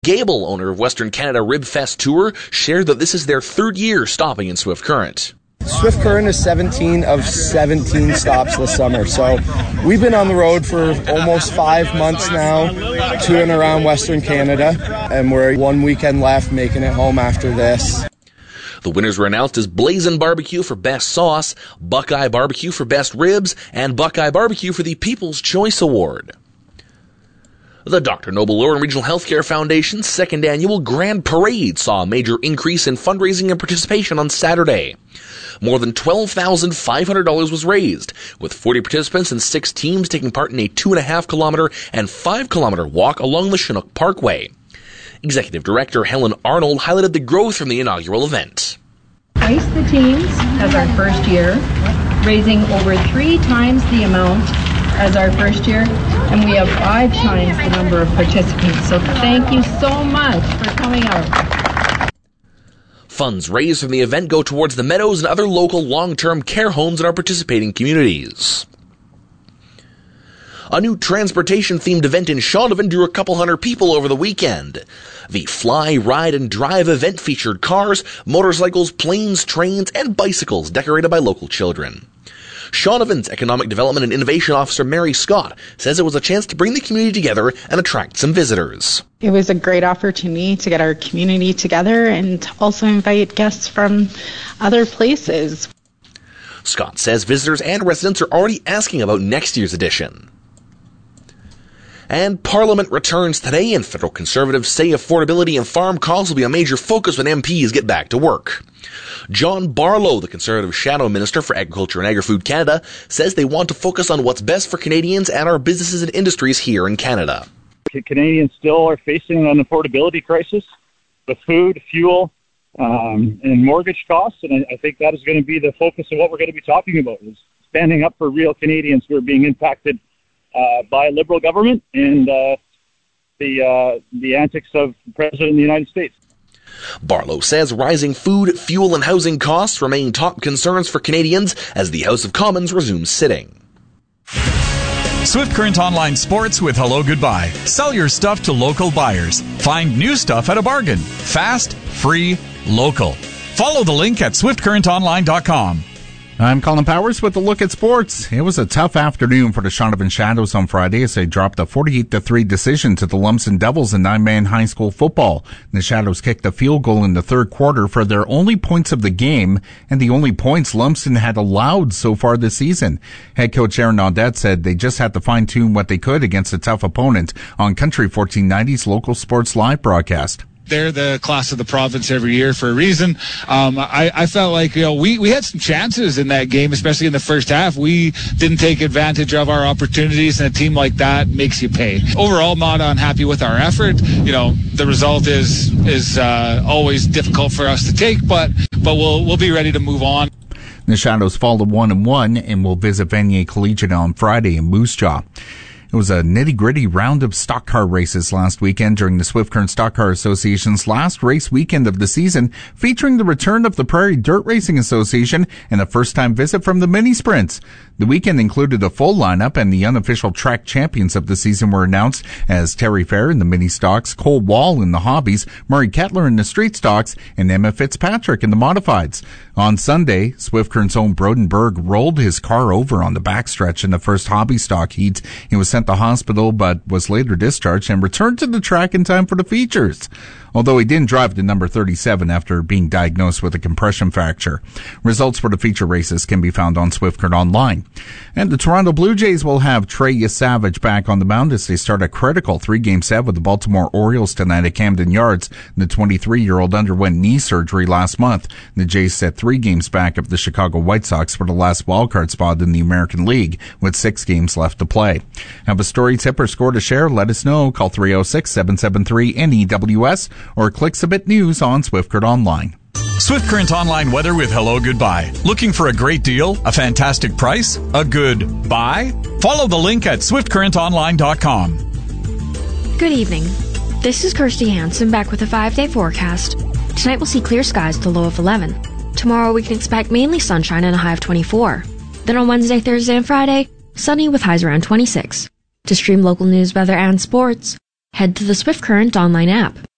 Gable, owner of Western Canada Rib Fest Tour, shared that this is their third year stopping in Swift Current. Swift Current is 17 of 17 stops this summer, so we've been on the road for almost 5 months now, to and around Western Canada, and we're one weekend left, making it home after this. The winners were announced as Blazin' Barbecue for Best Sauce, Buckeye Barbecue for Best Ribs, and Buckeye Barbecue for the People's Choice Award. The Dr. Noble Lauren Regional Healthcare Foundation's second annual Grand Parade saw a major increase in fundraising and participation on Saturday. More than $12,500 was raised, with 40 participants and 6 teams taking part in a 2.5-kilometer and 5-kilometer walk along the Chinook Parkway. Executive Director Helen Arnold highlighted the growth from the inaugural event. Ice the Teens as our first year, raising over 3 times the amount as our first year, and we have 5 times the number of participants. So thank you so much for coming out. Funds raised from the event go towards the Meadows and other local long-term care homes in our participating communities. A new transportation-themed event in Shaunavon drew a couple hundred people over the weekend. The Fly, Ride, and Drive event featured cars, motorcycles, planes, trains, and bicycles decorated by local children. Shaunavon's Economic Development and Innovation Officer Mary Scott says it was a chance to bring the community together and attract some visitors. It was a great opportunity to get our community together and also invite guests from other places. Scott says visitors and residents are already asking about next year's edition. And Parliament returns today, and federal Conservatives say affordability and farm costs will be a major focus when MPs get back to work. John Barlow, the Conservative Shadow Minister for Agriculture and Agri-Food Canada, says they want to focus on what's best for Canadians and our businesses and industries here in Canada. Canadians still are facing an affordability crisis with food, fuel, and mortgage costs, and I think that is going to be the focus of what we're going to be talking about, is standing up for real Canadians who are being impacted by a Liberal government and the antics of the President of the United States. Barlow says rising food, fuel, and housing costs remain top concerns for Canadians as the House of Commons resumes sitting. Swift Current Online Sports with Hello Goodbye. Sell your stuff to local buyers. Find new stuff at a bargain. Fast, free, local. Follow the link at swiftcurrentonline.com. I'm Colin Powers with a look at sports. It was a tough afternoon for the Shaunavon Shadows on Friday as they dropped a 48-3 decision to the Lumsden Devils in 9-man high school football. The Shadows kicked a field goal in the third quarter for their only points of the game and the only points Lumsden had allowed so far this season. Head coach Aaron Audette said they just had to fine-tune what they could against a tough opponent on Country 1490's local sports live broadcast. They're the class of the province every year for a reason. I felt like, we had some chances in that game, especially in the first half. We didn't take advantage of our opportunities, and a team like that makes you pay. Overall, not unhappy with our effort. The result is always difficult for us to take, but we'll be ready to move on. The Shadows fall to 1-1 and will visit Vanier Collegiate on Friday in Moose Jaw. It was a nitty-gritty round of stock car races last weekend during the Swift Current Stock Car Association's last race weekend of the season, featuring the return of the Prairie Dirt Racing Association and a first-time visit from the mini sprints. The weekend included a full lineup, and the unofficial track champions of the season were announced as Terry Fair in the mini stocks, Cole Wall in the hobbies, Murray Kettler in the street stocks, and Emma Fitzpatrick in the modifieds. On Sunday, Swift Current's own Brodenberg rolled his car over on the backstretch in the first hobby stock heat. He was sent to hospital but was later discharged and returned to the track in time for the features, although he didn't drive to number 37 after being diagnosed with a compression fracture. Results for the feature races can be found on Swift Current Online. And the Toronto Blue Jays will have Trey Yesavage back on the mound as they start a critical 3-game set with the Baltimore Orioles tonight at Camden Yards. The 23-year-old underwent knee surgery last month. The Jays set 3 games back of the Chicago White Sox for the last wildcard spot in the American League, with 6 games left to play. Have a story, tip, or score to share? Let us know. Call 306-773-NEWS or click Submit News on Swift Current Online. Swift Current Online weather with Hello Goodbye. Looking for a great deal, a fantastic price, a good buy? Follow the link at swiftcurrentonline.com. Good evening. This is Kirsty Hansen back with a 5-day forecast. Tonight we'll see clear skies with a low of 11. Tomorrow we can expect mainly sunshine and a high of 24. Then on Wednesday, Thursday, and Friday, sunny with highs around 26. To stream local news, weather, and sports, head to the Swift Current Online app.